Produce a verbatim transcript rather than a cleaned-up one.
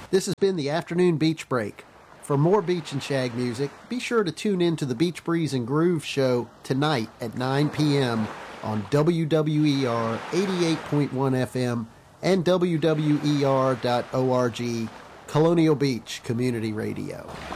This has been the Afternoon Beach Break. For more Beach and Shag music, be sure to tune in to the Beach Breeze and Groove show tonight at nine p.m. on W W E R eighty-eight point one F M and W W E R dot org, Colonial Beach Community Radio.